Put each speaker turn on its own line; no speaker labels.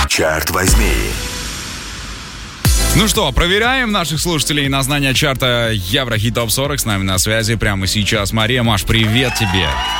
Черт возьми.
Ну что, проверяем наших слушателей на знание чарта Еврохит Топ 40. С нами на связи прямо сейчас Мария. Маш, привет тебе.